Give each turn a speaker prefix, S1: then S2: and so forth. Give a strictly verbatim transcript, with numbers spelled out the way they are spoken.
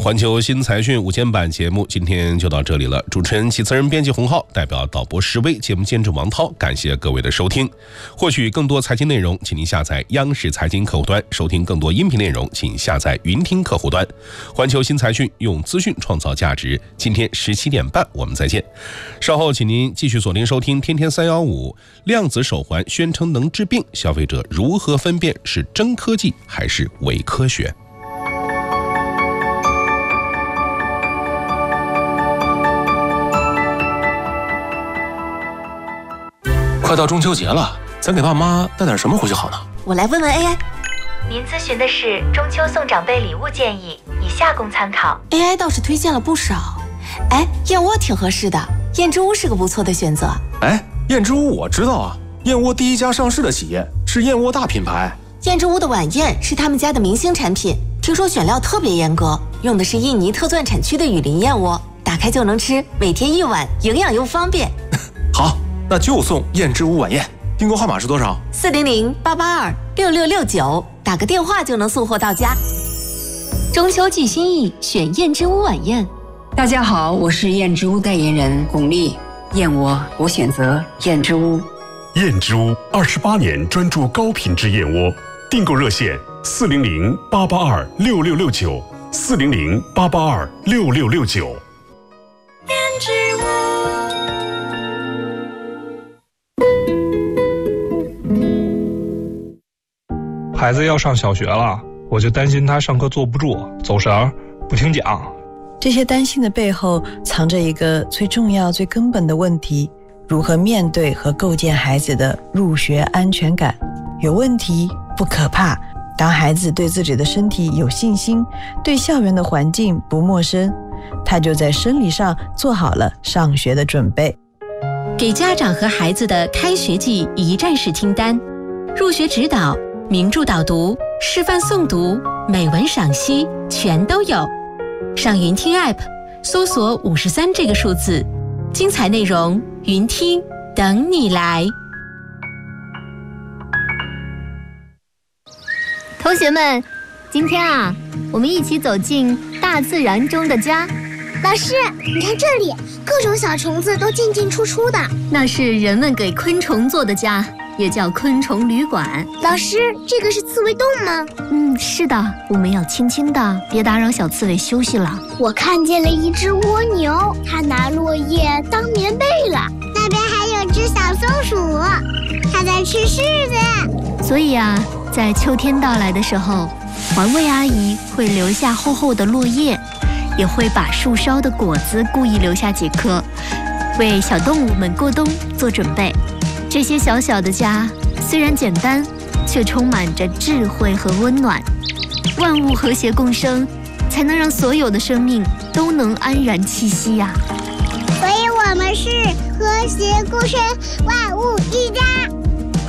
S1: 环球新财讯午间版节目今天就到这里了。主持人齐责任编辑洪浩，代表导播石威，节目监制王涛，感谢各位的收听。获取更多财经内容，请您下载央视财经客户端，收听更多音频内容，请下载云听客户端。环球新财讯，用资讯创造价值。今天十七点半我们再见。稍后请您继续锁定收听天天三幺五。量子手环宣称能治病，消费者如何分辨是真科技还是伪科学？
S2: 快到中秋节了，咱给爸妈带点什么回去好呢？
S3: 我来问问 A I。
S4: 您咨询的是中秋送长辈礼物建议，以下供参考。
S3: A I 倒是推荐了不少。哎，燕窝挺合适的，燕之屋是个不错的选择。
S2: 哎，燕之屋我知道啊，燕窝第一家上市的企业，是燕窝大品牌。
S3: 燕之屋的晚宴是他们家的明星产品，听说选料特别严格，用的是印尼特钻产区的雨林燕窝，打开就能吃，每天一碗，营养又方便。
S2: 好，那就送燕之屋晚宴。订购号码是多少？
S3: 四零零八八二六六六九，打个电话就能送货到家。
S5: 中秋寄心意，选燕之屋晚宴。
S6: 大家好，我是燕之屋代言人巩俐。燕窝，我选择燕之屋。
S7: 燕之屋二十八年专注高品质燕窝，订购热线四零零八八二六六六九，四零零八八二六六六九。
S8: 燕之屋。
S9: 孩子要上小学了，我就担心他上课坐不住、走神、不听讲。
S10: 这些担心的背后藏着一个最重要、最根本的问题：如何面对和构建孩子的入学安全感。有问题不可怕，当孩子对自己的身体有信心，对校园的环境不陌生，他就在生理上做好了上学的准备。
S5: 给家长和孩子的开学季一站式清单：入学指导、名著导读、示范诵读、美文赏析，全都有。上云听 App 搜索五十三这个数字，精彩内容云听等你来。
S11: 同学们，今天啊，我们一起走进大自然中的家。
S12: 老师，你看这里，各种小虫子都进进出出的。
S11: 那是人们给昆虫做的家，也叫昆虫旅馆。
S12: 老师，这个是刺猬洞吗？
S11: 嗯，是的，我们要轻轻的，别打扰小刺猬休息了。
S12: 我看见了一只蜗牛，它拿落叶当棉被了。那边还有只小松鼠，它在吃柿子。
S11: 所以啊，在秋天到来的时候，环卫阿姨会留下厚厚的落叶，也会把树梢的果子故意留下几颗，为小动物们过冬做准备。这些小小的家虽然简单，却充满着智慧和温暖。万物和谐共生，才能让所有的生命都能安然栖息呀、
S12: 所以我们是和谐共生，万物一家。